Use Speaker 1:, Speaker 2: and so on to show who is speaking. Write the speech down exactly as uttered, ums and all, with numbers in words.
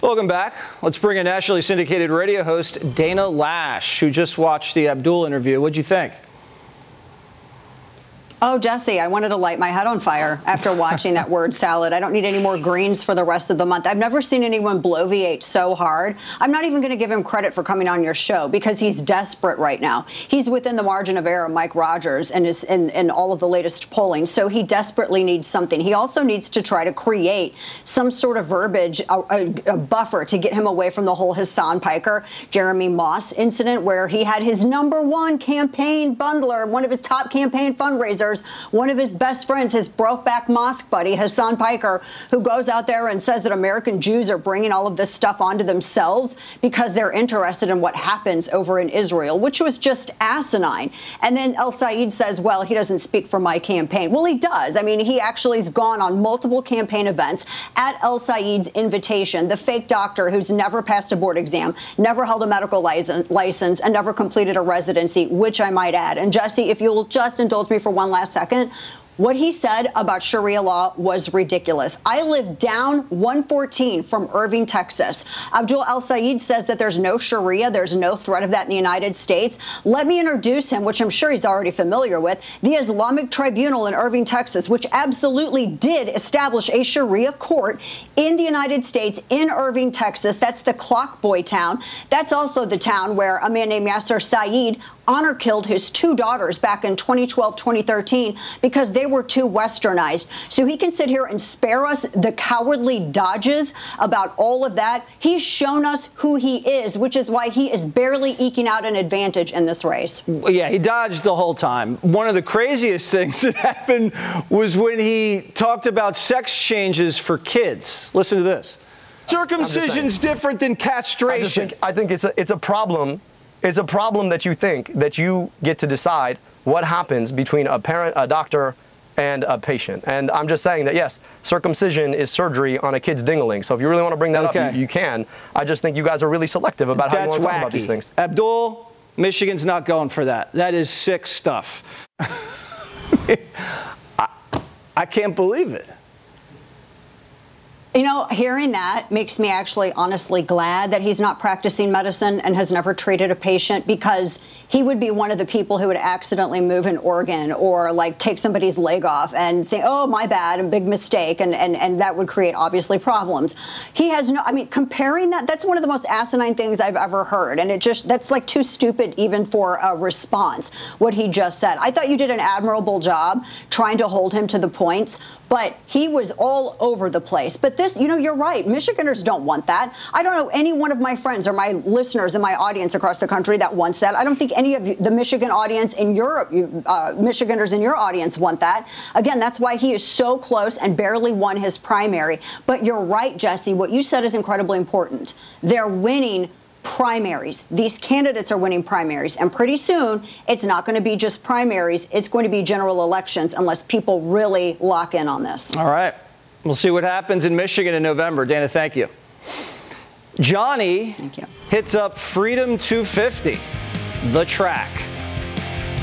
Speaker 1: Welcome back. Let's bring in nationally syndicated radio host Dana Loesch, who just watched the Abdul interview. What'd you think?
Speaker 2: Oh, Jesse, I wanted to light my head on fire after watching that word salad. I don't need any more greens for the rest of the month. I've never seen anyone bloviate so hard. I'm not even going to give him credit for coming on your show because he's desperate right now. He's within the margin of error, Mike Rogers, and is in, in all of the latest polling. So he desperately needs something. He also needs to try to create some sort of verbiage, a, a, a buffer to get him away from the whole Hassan Piker, Jeremy Moss incident where he had his number one campaign bundler, one of his top campaign fundraisers, one of his best friends, his Brokeback Mosque buddy, Hassan Piker, who goes out there and says that American Jews are bringing all of this stuff onto themselves because they're interested in what happens over in Israel, which was just asinine. And then El Said says, well, he doesn't speak for my campaign. Well, he does. I mean, he actually has gone on multiple campaign events at El Said's invitation, the fake doctor who's never passed a board exam, never held a medical license, and never completed a residency, which I might add. And Jesse, if you'll just indulge me for one last second, what he said about Sharia law was ridiculous. I live down one fourteen from Irving, Texas. Abdul El Said says that there's no Sharia, there's no threat of that in the United States. Let me introduce him, which I'm sure he's already familiar with, the Islamic Tribunal in Irving, Texas, which absolutely did establish a Sharia court in the United States, in Irving, Texas. That's the clock boy town. That's also the town where a man named Yasser Said honor killed his two daughters back in twenty twelve, twenty thirteen because they were too westernized. So he can sit here and spare us the cowardly dodges about all of that. He's shown us who he is, which is why he is barely eking out an advantage in this race.
Speaker 1: Yeah, he dodged the whole time. One of the craziest things that happened was when he talked about sex changes for kids. Listen to this. Circumcision's different than castration.
Speaker 3: I, just think, I think it's a, it's a problem. It's a problem that you think that you get to decide what happens between a parent, a doctor, and a patient. And I'm just saying that, yes, circumcision is surgery on a kid's ding-a-ling. So if you really want to bring that
Speaker 1: okay.
Speaker 3: up, you, you can. I just think you guys are really selective about how
Speaker 1: That's
Speaker 3: you want to
Speaker 1: wacky.
Speaker 3: talk about these things.
Speaker 1: Abdul, Michigan's not going for that. That is sick stuff. I, I can't believe it.
Speaker 2: You know, hearing that makes me actually honestly glad that he's not practicing medicine and has never treated a patient, because he would be one of the people who would accidentally move an organ or like take somebody's leg off and think, oh, my bad, a big mistake. And, and, and that would create obviously problems. He has no, I mean, comparing that, that's one of the most asinine things I've ever heard. And it just, that's like too stupid even for a response, what he just said. I thought you did an admirable job trying to hold him to the points, but he was all over the place. But this, you know, you're right. Michiganders don't want that. I don't know any one of my friends or my listeners in my audience across the country that wants that. I don't think any of the Michigan audience in Europe, uh, Michiganders in your audience want that. Again, that's why he is so close and barely won his primary. But you're right, Jesse. What you said is incredibly important. They're winning primaries. These candidates are winning primaries, and pretty soon it's not going to be just primaries, it's going to be general elections unless people really lock in on this.
Speaker 1: All right. We'll see what happens in Michigan in November. Dana, thank you. Johnny
Speaker 2: Thank you.
Speaker 1: hits up Freedom two fifty, the track.